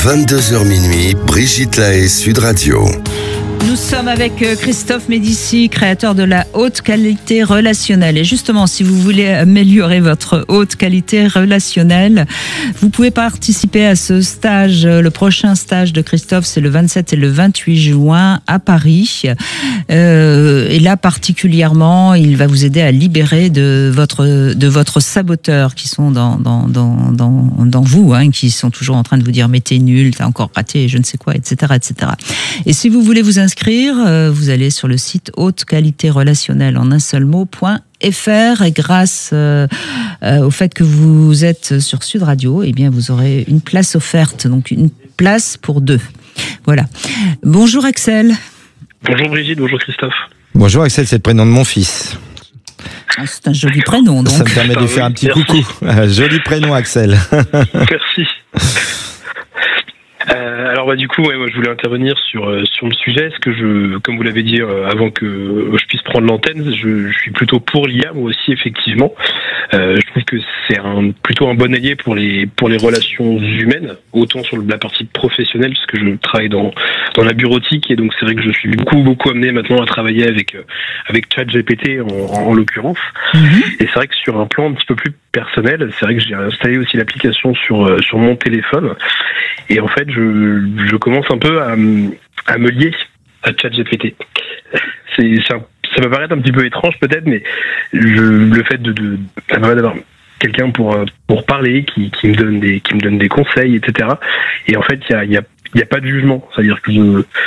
22h minuit, Brigitte Lahaie, Sud Radio. Nous sommes avec Christophe Médicis, créateur de la haute qualité relationnelle. Et justement, si vous voulez améliorer votre haute qualité relationnelle, vous pouvez participer à ce stage. Le prochain stage de Christophe, c'est le 27 et le 28 juin à Paris. Et là, particulièrement, il va vous aider à libérer de votre saboteur qui sont dans vous, hein, qui sont toujours en train de vous dire « mais t'es nul, t'as encore raté, je ne sais quoi, etc. etc. » Et si vous voulez vous inscrire, vous allez sur le site haute qualité relationnelle en un seul mot.fr et grâce au fait que vous êtes sur Sud Radio, eh bien vous aurez une place offerte, donc une place pour deux. Voilà. Bonjour Axel. Bonjour Brigitte, bonjour Christophe. Bonjour Axel, c'est le prénom de mon fils. C'est un joli prénom donc. Ça me permet de faire un petit coucou. Joli prénom Axel. Merci. Alors du coup, moi je voulais intervenir sur le sujet. Est-ce que comme vous l'avez dit avant que je puisse prendre l'antenne, je suis plutôt pour l'IA, moi aussi effectivement. Je trouve que c'est plutôt un bon allié pour les relations humaines, autant sur la partie professionnelle, parce que je travaille dans la bureautique et donc c'est vrai que je suis beaucoup amené maintenant à travailler avec ChatGPT en l'occurrence. Et c'est vrai que sur un plan un petit peu plus personnel, c'est vrai que j'ai installé aussi l'application sur mon téléphone. Et en fait, je commence un peu à me lier à ChatGPT. Ça va paraître un petit peu étrange peut-être, mais le fait d'avoir quelqu'un pour parler, qui me donne des conseils, etc. Et en fait, il y a pas de jugement. C'est-à-dire que je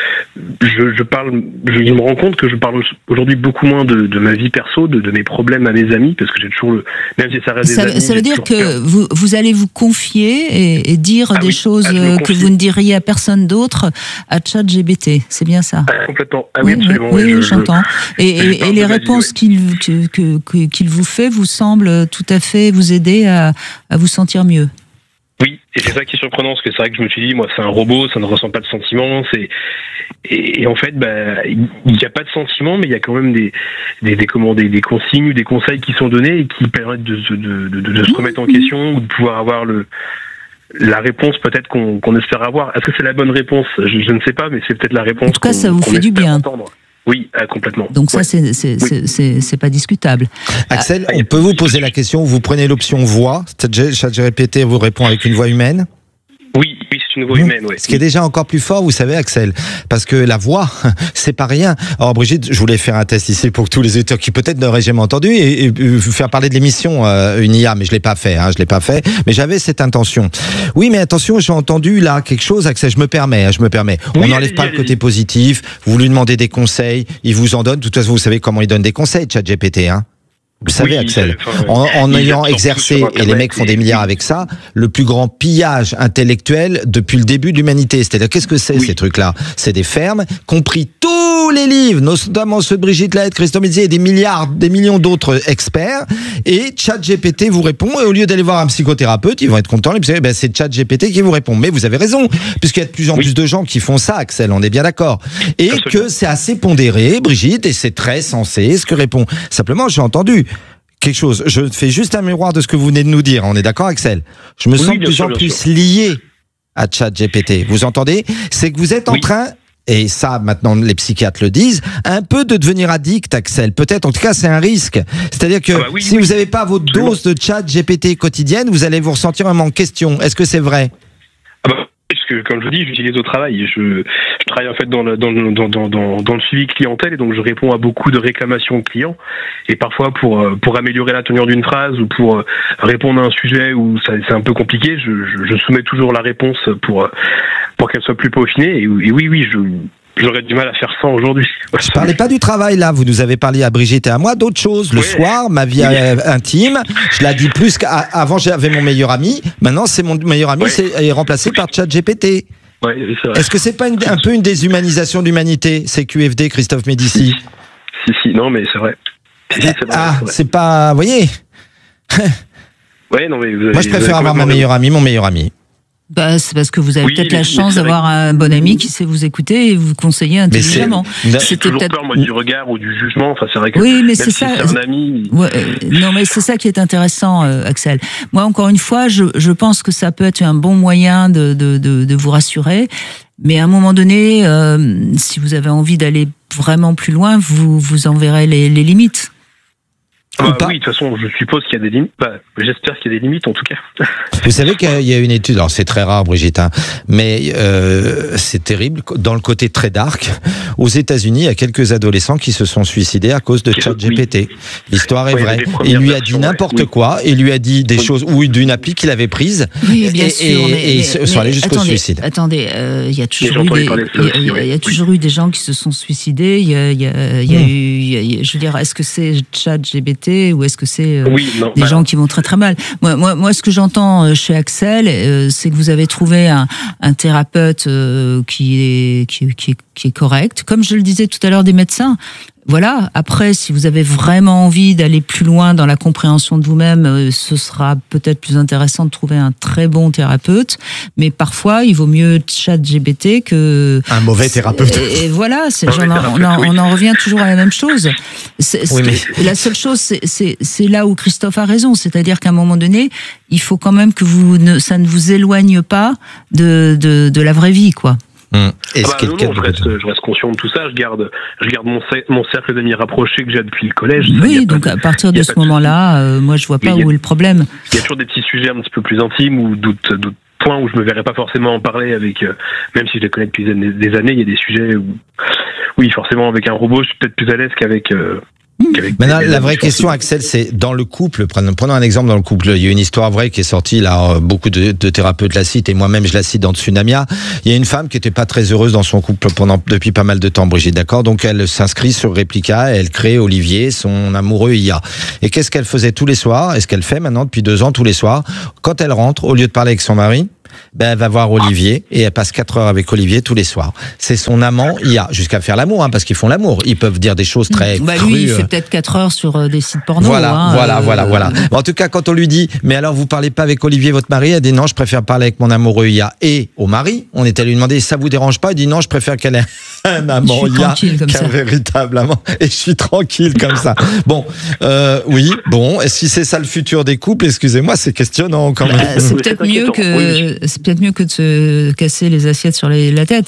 me rends compte que je parle aujourd'hui beaucoup moins de ma vie perso, de mes problèmes à mes amis, parce que j'ai toujours même si ça reste des amis. Ça veut dire que vous allez vous confier et dire des choses que vous ne diriez à personne d'autre à ChatGPT. C'est bien ça? Complètement. Ah oui, absolument. Oui, j'entends. Et les réponses qu'il vous fait vous semblent tout à fait vous aider à vous sentir mieux. Oui, et c'est ça qui est surprenant, parce que c'est vrai que je me suis dit, moi, c'est un robot, ça ne ressent pas de sentiments, et en fait, il n'y a pas de sentiments, mais il y a quand même des consignes ou des conseils qui sont donnés et qui permettent de se remettre en question ou de pouvoir avoir la réponse peut-être qu'on espère avoir. Est-ce que c'est la bonne réponse? Je ne sais pas, mais c'est peut-être la réponse. En tout cas, ça vous fait du bien. Entendre. Oui, complètement. Donc ça, c'est pas discutable. Axel, on peut vous poser la question, vous prenez l'option voix, ChatGPT vous répond avec une voix humaine? Oui, c'est une voix humaine, oui. Ce qui est déjà encore plus fort, vous savez, Axel, parce que la voix, c'est pas rien. Alors Brigitte, je voulais faire un test ici pour tous les auditeurs qui peut-être n'auraient jamais entendu et faire parler de l'émission une IA, mais je l'ai pas fait, mais j'avais cette intention. Oui, mais attention, j'ai entendu là quelque chose, Axel, je me permets. On n'enlève pas le côté positif, vous lui demandez des conseils, il vous en donne, de toute façon, vous savez comment il donne des conseils, ChatGPT, hein. Vous savez, Axel, en ayant exercé, et les mecs font des milliards avec ça, le plus grand pillage intellectuel depuis le début de l'humanité. C'est-à-dire, qu'est-ce que c'est ces trucs-là? C'est des fermes, compris tous les livres, notamment ceux de Brigitte Lahaie, Christophe Médicis et des millions d'autres experts, et ChatGPT vous répond, et au lieu d'aller voir un psychothérapeute, ils vont être contents, c'est ChatGPT qui vous répond. Mais vous avez raison, puisqu'il y a de plus en plus de gens qui font ça, Axel, on est bien d'accord. Et que c'est assez pondéré, Brigitte, et c'est très sensé, ce que répond. Simplement, j'ai entendu quelque chose. Je fais juste un miroir de ce que vous venez de nous dire. On est d'accord, Axel? Je me sens de plus en plus lié à ChatGPT. Vous entendez? C'est que vous êtes en train, et ça, maintenant, les psychiatres le disent, un peu de devenir addict, Axel. Peut-être, en tout cas, c'est un risque. C'est-à-dire que si vous n'avez pas votre dose de ChatGPT quotidienne, vous allez vous ressentir un manque de question. Est-ce que c'est vrai? Parce que, comme je vous dis, j'utilise au travail. Je travaille en fait dans le suivi clientèle et donc je réponds à beaucoup de réclamations clients. Et parfois, pour améliorer la tenue d'une phrase ou pour répondre à un sujet où c'est un peu compliqué, je soumets toujours la réponse pour qu'elle soit plus peaufinée. Et oui, j'aurais du mal à faire ça aujourd'hui. Je parlais pas du travail là, vous nous avez parlé à Brigitte et à moi d'autres choses. Le soir, ma vie intime, je la dis plus qu'avant j'avais mon meilleur ami, maintenant c'est mon meilleur ami, est remplacé par ChatGPT. Ouais, c'est vrai. Est-ce que c'est pas un peu une déshumanisation de l'humanité, ces QFD, Christophe Médicis? Si, non mais c'est vrai. C'est pas, vous voyez. Ouais, non mais moi je préfère avoir mon meilleur ami. C'est parce que vous avez peut-être la chance d'avoir un bon ami qui sait vous écouter et vous conseiller intelligemment. C'était toujours peur, moi, du regard ou du jugement. Enfin, c'est vrai que oui, mais même c'est si ça. C'est un ami. Non, mais c'est ça qui est intéressant, Axel. Moi, encore une fois, je pense que ça peut être un bon moyen de vous rassurer. Mais à un moment donné, si vous avez envie d'aller vraiment plus loin, vous en verrez les limites. Oui, de toute façon, je suppose qu'il y a des limites. J'espère qu'il y a des limites, en tout cas. Vous savez qu'il y a une étude, alors c'est très rare, Brigitte, mais c'est terrible, dans le côté très dark, aux États-Unis, il y a quelques adolescents qui se sont suicidés à cause de ChatGPT. Oui. L'histoire est vraie. Il lui a dit n'importe quoi, il lui a dit des choses, ou d'une appli qu'il avait prise, oui, bien sûr, et ils sont allés jusqu'au suicide. Attendez, il y a toujours eu des gens qui se sont suicidés, il y a eu, je veux dire, est-ce que c'est ChatGPT ou est-ce que c'est des gens qui vont très très mal? Moi, ce que j'entends chez Axel, c'est que vous avez trouvé un thérapeute qui est correct. Comme je le disais tout à l'heure des médecins, voilà. Après, si vous avez vraiment envie d'aller plus loin dans la compréhension de vous-même, ce sera peut-être plus intéressant de trouver un très bon thérapeute. Mais parfois, il vaut mieux ChatGPT que un mauvais thérapeute. Et voilà, on en revient toujours à la même chose. La seule chose, c'est là où Christophe a raison, c'est-à-dire qu'à un moment donné, il faut quand même que ça ne vous éloigne pas de la vraie vie, quoi. Je reste conscient de tout ça. Je garde mon cercle d'amis rapprochés que j'ai depuis le collège. Oui, donc à partir de ce moment-là, moi je vois pas où est le problème. Il y a toujours des petits sujets un petit peu plus intimes ou d'autres points où je me verrais pas forcément en parler avec, même si je les connais depuis des années, il y a des sujets où, oui, forcément avec un robot, je suis peut-être plus à l'aise qu'avec. Maintenant, la vraie question, Axel, c'est dans le couple. Prenons un exemple dans le couple. Il y a une histoire vraie qui est sortie. Là, beaucoup de thérapeutes la citent et moi-même je la cite dans Tsunamia. Il y a une femme qui était pas très heureuse dans son couple depuis pas mal de temps, Brigitte, d'accord. Donc elle s'inscrit sur Replica, elle crée Olivier, son amoureux IA. Et qu'est-ce qu'elle faisait tous les soirs? Et ce qu'elle fait maintenant depuis 2 ans tous les soirs, quand elle rentre, au lieu de parler avec son mari, elle va voir Olivier et elle passe 4 heures avec Olivier tous les soirs. C'est son amant IA, jusqu'à faire l'amour, parce qu'ils font l'amour. Ils peuvent dire des choses très crues. Lui, il fait peut-être 4 heures sur des sites porno. Voilà. En tout cas, quand on lui dit, mais alors vous parlez pas avec Olivier, votre mari, elle dit non, je préfère parler avec mon amoureux IA. Et au mari, on est allé lui demander, ça vous dérange pas? Il dit non, je préfère qu'elle ait un amant IA qu'un véritable amant. Et je suis tranquille comme ça. Bon, et si c'est ça le futur des couples, excusez-moi, c'est questionnant quand même. C'est peut-être mieux que de se casser les assiettes sur la tête.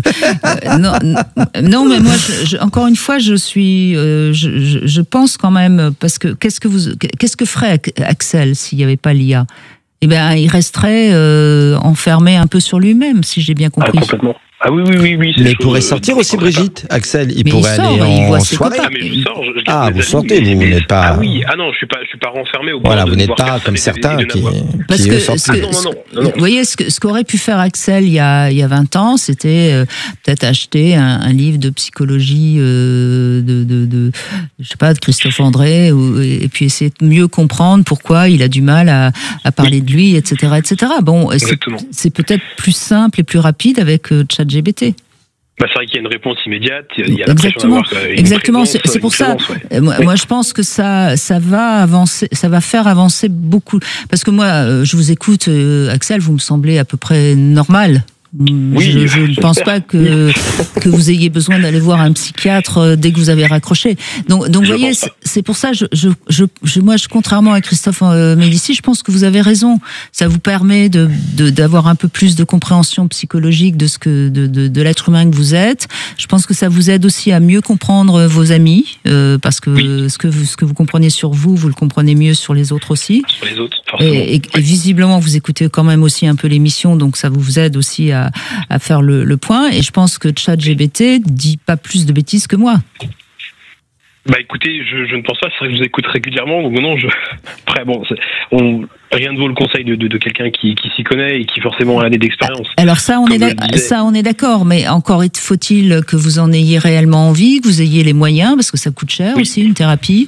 Non, mais moi, encore une fois, je pense quand même, parce que qu'est-ce que ferait Axel s'il n'y avait pas l'IA? Eh bien, il resterait enfermé un peu sur lui-même, si j'ai bien compris. Complètement. Ah oui. Mais il pourrait sortir aussi, Brigitte. Axel, il pourrait aller en soirée. Vous sortez, vous n'êtes pas. Ah oui, non, je suis pas renfermé au point. Voilà, vous n'êtes pas comme certains qui vous voyez, ce qu'aurait pu faire Axel il y a 20 ans, c'était peut-être acheter un livre de psychologie de Christophe André, et puis essayer de mieux comprendre pourquoi il a du mal à parler de lui, etc., etc. Bon, c'est peut-être plus simple et plus rapide avec ChatGPT. C'est vrai qu'il y a une réponse immédiate. Exactement. C'est pour ça. Moi, je pense que ça va avancer, ça va faire avancer beaucoup. Parce que moi, je vous écoute, Axel, vous me semblez à peu près normal. Je ne pense pas que vous ayez besoin d'aller voir un psychiatre dès que vous avez raccroché. Donc vous voyez, c'est pour ça, moi, contrairement à Christophe Médicis, je pense que vous avez raison. Ça vous permet d'avoir un peu plus de compréhension psychologique de l'être humain que vous êtes. Je pense que ça vous aide aussi à mieux comprendre vos amis, parce que ce que vous comprenez sur vous le comprenez mieux sur les autres aussi. Sur les autres, forcément. Et visiblement, vous écoutez quand même aussi un peu l'émission, donc ça vous aide aussi à faire le point. Et je pense que ChatGPT dit pas plus de bêtises que moi. Écoutez, je ne pense pas, c'est vrai que je vous écoute régulièrement, donc non, après, rien ne vaut le conseil de quelqu'un qui s'y connaît et qui forcément a l'année d'expérience. Alors ça, on est d'accord, mais encore faut-il que vous en ayez réellement envie, que vous ayez les moyens, parce que ça coûte cher aussi, une thérapie.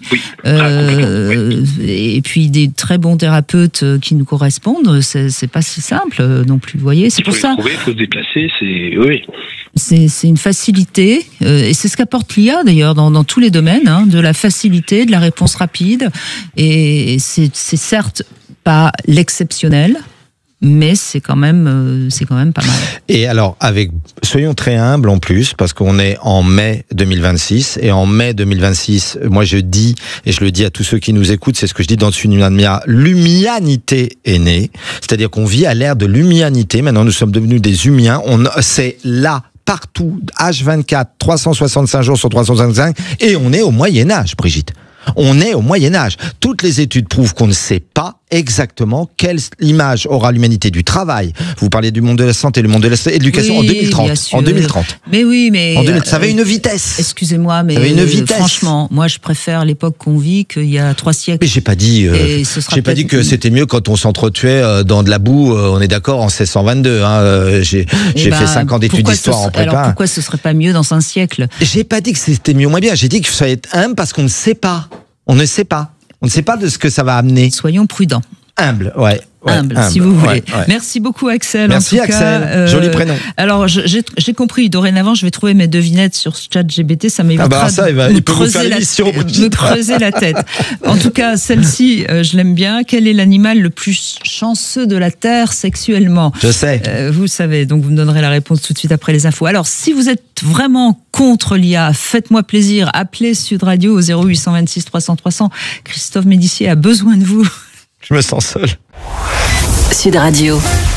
Et puis des très bons thérapeutes qui nous correspondent, c'est pas si simple non plus, vous voyez, c'est pour ça. Il faut se déplacer, C'est une facilité, et c'est ce qu'apporte l'IA d'ailleurs dans tous les domaines, de la facilité, de la réponse rapide, et c'est certes pas l'exceptionnel, mais c'est quand même pas mal. Et alors, soyons très humbles en plus, parce qu'on est en mai 2026, et en mai 2026, moi je dis, et je le dis à tous ceux qui nous écoutent, c'est ce que je dis dans Tsunamia, l'humanité est née, c'est-à-dire qu'on vit à l'ère de l'humanité, maintenant nous sommes devenus des humiens, c'est là, partout, H24, 365 jours sur 365, et on est au Moyen-Âge, Brigitte. On est au Moyen-Âge. Toutes les études prouvent qu'on ne sait pas exactement quelle image aura l'humanité du travail. Vous parlez du monde de la santé, le monde de l'éducation en 2030. En 2030. Mais oui, mais ça avait une vitesse. Excusez-moi, mais franchement, moi je préfère l'époque qu'on vit qu'il y a 3 siècles. Mais j'ai pas dit que c'était mieux quand on s'entretuait dans de la boue. On est d'accord en 1622. J'ai fait 5 ans d'études d'histoire en prépa. Alors pourquoi ce serait pas mieux dans un siècle? J'ai pas dit que c'était mieux ou moins bien. J'ai dit qu'il fallait être humble parce qu'on ne sait pas. On ne sait pas. On ne sait pas de ce que ça va amener. Soyons prudents. Humble, ouais. Humble, si vous voulez. Ouais. Merci beaucoup, Axel. Merci, Axel. Joli prénom. Alors, j'ai compris. Dorénavant, je vais trouver mes devinettes sur ChatGPT. Ça m'évitera il peut vous faire me creuser la tête. En tout cas, celle-ci, je l'aime bien. Quel est l'animal le plus chanceux de la Terre sexuellement? Je sais. Vous savez, donc vous me donnerez la réponse tout de suite après les infos. Alors, si vous êtes vraiment contre l'IA, faites-moi plaisir. Appelez Sud Radio au 0826 300 300. Christophe Médissier a besoin de vous. Je me sens seul. Sud Radio.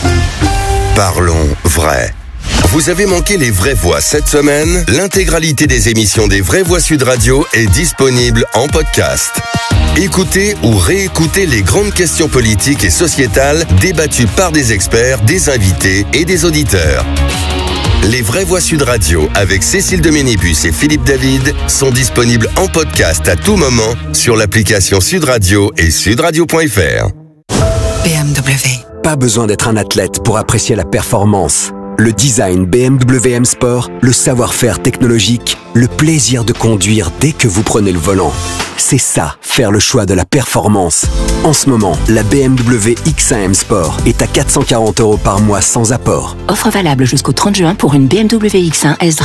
Parlons vrai. Vous avez manqué les vraies voix cette semaine? L'intégralité des émissions des Vraies Voix Sud Radio est disponible en podcast. Écoutez ou réécoutez les grandes questions politiques et sociétales débattues par des experts, des invités et des auditeurs. Les Vraies Voix Sud Radio avec Cécile Doménibus et Philippe David sont disponibles en podcast à tout moment sur l'application Sud Radio et sudradio.fr. BMW. Pas besoin d'être un athlète pour apprécier la performance. Le design BMW M Sport, le savoir-faire technologique, le plaisir de conduire dès que vous prenez le volant. C'est ça, faire le choix de la performance. En ce moment, la BMW X1 M Sport est à 440 € par mois sans apport. Offre valable jusqu'au 30 juin pour une BMW X1 S-Drive.